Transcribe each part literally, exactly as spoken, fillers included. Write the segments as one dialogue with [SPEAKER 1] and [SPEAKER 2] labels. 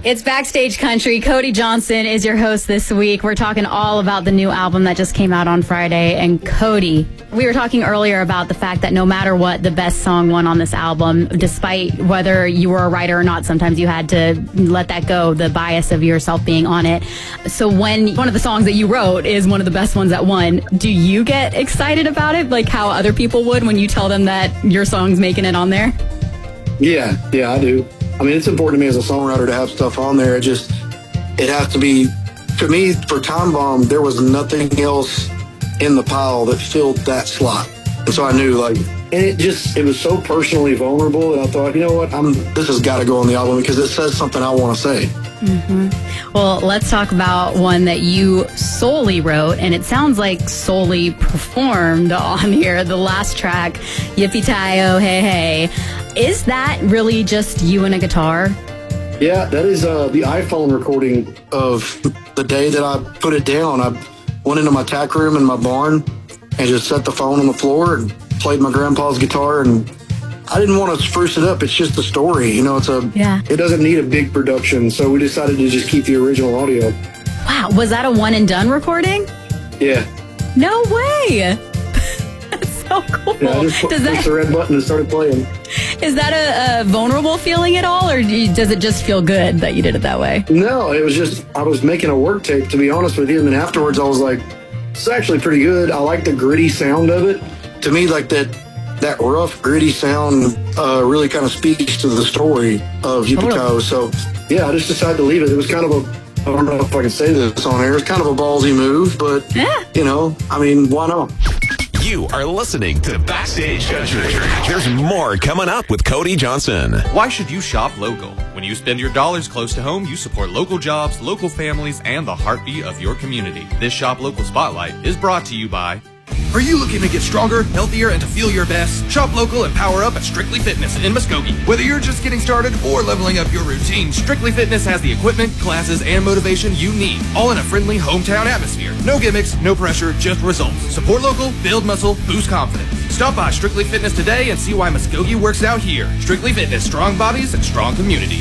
[SPEAKER 1] It's Backstage Country. Cody Johnson is your host this week. We're talking all about the new album that just came out on Friday. And Cody, we were talking earlier about the fact that no matter what, the best song won on this album, despite whether you were a writer or not. Sometimes you had to let that go, the bias of yourself being on it. So when one of the songs that you wrote is one of the best ones that won, do you get excited about it, like how other people would when you tell them that your song's making it on there?
[SPEAKER 2] Yeah, yeah, I do. I mean, it's important to me as a songwriter to have stuff on there. It just, it has to be, to me, for Time Bomb, there was nothing else in the pile that filled that slot. And so I knew, like, and it just, it was so personally vulnerable that I thought, you know what, I'm, this has got to go on the album because it says something I want to say.
[SPEAKER 1] Mm-hmm. Well, let's talk about one that you solely wrote, and it sounds like solely performed on here, the last track, Yippee-Ti-Oh, Hey Hey. Is that really just you and a guitar?
[SPEAKER 2] Yeah, that is uh, the iPhone recording of the day that I put it down. I went into my tack room in my barn and just set the phone on the floor and played my grandpa's guitar, and I didn't want to spruce it up. It's just a story, you know. It's a yeah. It doesn't need a big production, so we decided to just keep the original audio.
[SPEAKER 1] Wow, was that a one and done recording?
[SPEAKER 2] Yeah.
[SPEAKER 1] No way. That's so cool.
[SPEAKER 2] Yeah, I just put,
[SPEAKER 1] does that,
[SPEAKER 2] pushed the red button and started playing.
[SPEAKER 1] Is that a, a vulnerable feeling at all, or do you, does it just feel good that you did it that way?
[SPEAKER 2] No, it was just I was making a work tape, to be honest with you, and then afterwards I was like, it's actually pretty good. I like the gritty sound of it. To me, like that. That rough, gritty sound uh, really kind of speaks to the story of Yippee-Ti-Oh. So, yeah, I just decided to leave it. It was kind of a, I don't know if I can say this on air, it's kind of a ballsy move, but, yeah. you know, I mean, why not?
[SPEAKER 3] You are listening to Backstage Country. There's more coming up with Cody Johnson.
[SPEAKER 4] Why should you shop local? When you spend your dollars close to home, you support local jobs, local families, and the heartbeat of your community. This Shop Local Spotlight is brought to you by...
[SPEAKER 5] Are you looking to get stronger, healthier, and to feel your best? Shop local and power up at Strictly Fitness in Muskogee. Whether you're just getting started or leveling up your routine, Strictly Fitness has the equipment, classes, and motivation you need, all in a friendly hometown atmosphere. No gimmicks, no pressure, just results. Support local, build muscle, boost confidence. Stop by Strictly Fitness today and see why Muskogee works out here. Strictly Fitness, strong bodies and strong community.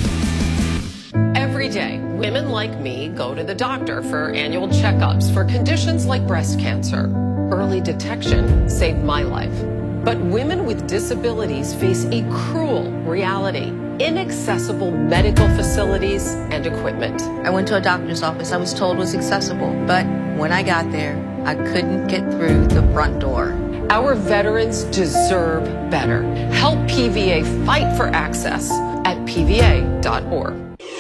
[SPEAKER 6] Every day, women like me go to the doctor for annual checkups for conditions like breast cancer. Early detection saved my life. But women with disabilities face a cruel reality: inaccessible medical facilities and equipment.
[SPEAKER 7] I went to a doctor's office I was told was accessible, but when I got there, I couldn't get through the front door.
[SPEAKER 6] Our veterans deserve better. Help P V A fight for access at P V A dot org.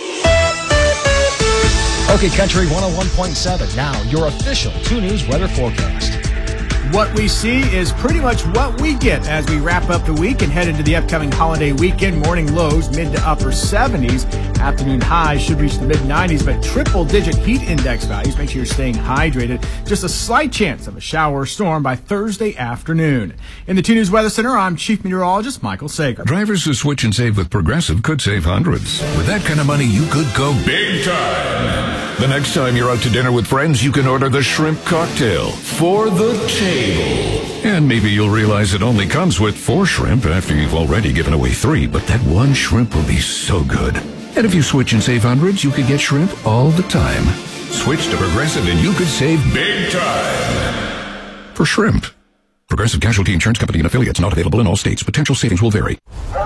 [SPEAKER 8] Okay, Country one oh one point seven. Now, your official two News weather forecast.
[SPEAKER 9] What we see is pretty much what we get as we wrap up the week and head into the upcoming holiday weekend. Morning lows mid to upper seventies. Afternoon highs should reach the mid nineties, but triple-digit heat index values. Make sure you're staying hydrated. Just a slight chance of a shower or storm by Thursday afternoon. In the two News Weather Center, I'm Chief Meteorologist Michael Sager.
[SPEAKER 10] Drivers who switch and save with Progressive could save hundreds. With that kind of money, you could go big time. The next time you're out to dinner with friends, you can order the shrimp cocktail for the table. And maybe you'll realize it only comes with four shrimp after you've already given away three, but that one shrimp will be so good. And if you switch and save hundreds, you could get shrimp all the time. Switch to Progressive and you could save big time. For shrimp. Progressive Casualty Insurance Company and affiliates, not available in all states. Potential savings will vary.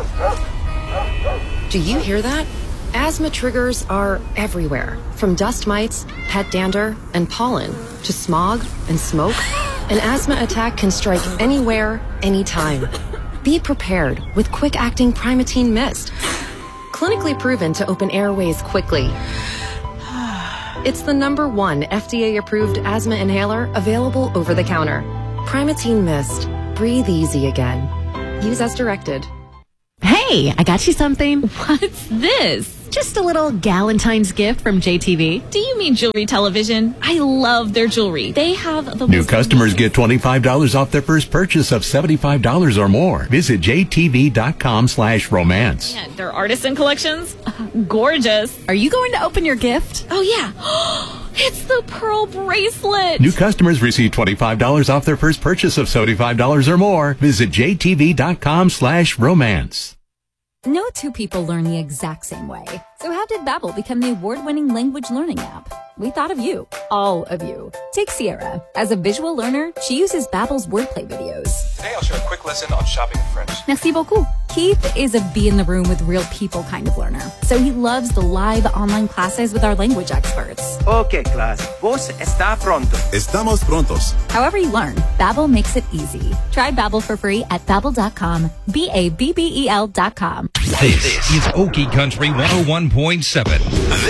[SPEAKER 11] Do you hear that? Asthma triggers are everywhere, from dust mites, pet dander, and pollen, to smog and smoke. An asthma attack can strike anywhere, anytime. Be prepared with quick-acting Primatene Mist. Clinically proven to open airways quickly. It's the number one F D A-approved asthma inhaler available over the counter. Primatene Mist. Breathe easy again. Use as directed.
[SPEAKER 12] Hey, I got you something. What's this? Just a little Galentine's gift from J T V.
[SPEAKER 13] Do you mean Jewelry Television? I love their jewelry. They have the
[SPEAKER 14] New customers get twenty-five dollars off their first purchase of seventy-five dollars or more. Visit J T V dot com slash romance.
[SPEAKER 13] Yeah, their artisan collections, gorgeous.
[SPEAKER 12] Are you going to open your gift?
[SPEAKER 13] Oh, yeah. It's the pearl bracelet.
[SPEAKER 14] New customers receive twenty-five dollars off their first purchase of seventy-five dollars or more. Visit J T V dot com slash romance.
[SPEAKER 15] No two people learn the exact same way. So how did Babbel become the award-winning language learning app? We thought of you. All of you. Take Sierra. As a visual learner, she uses Babbel's wordplay videos.
[SPEAKER 16] Today I'll share a quick lesson on shopping in French.
[SPEAKER 15] Merci beaucoup. Keith is a be in the room with real people kind of learner. So he loves the live online classes with our language experts.
[SPEAKER 17] Okay, class. Vos está pronto.
[SPEAKER 18] Estamos prontos.
[SPEAKER 15] However you learn, Babbel makes it easy. Try Babbel for free at babbel dot com. B A B B E L dot com.
[SPEAKER 19] This is Okie Country one oh one point seven.